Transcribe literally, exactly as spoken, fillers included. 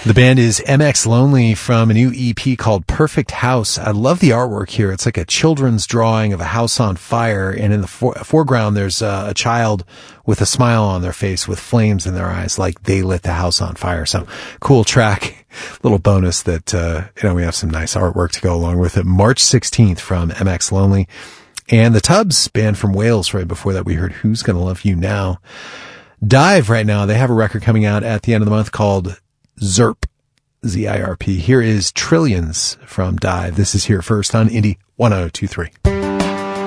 The band is M X Lonely from a new E P called Perfect House. I love the artwork here. It's like a children's drawing of a house on fire, and in the for- foreground there's uh, a child with a smile on their face with flames in their eyes, like they lit the house on fire. So cool track. Little bonus that, uh, you know, we have some nice artwork to go along with it. March sixteenth from M X Lonely. And the Tubbs, band from Wales. Right before that we heard Who's Gonna Love You Now. Dive right now. They have a record coming out at the end of the month called Zirp, Z I R P. Here is Trillions from Dive. This is Here First on Indie one oh two three.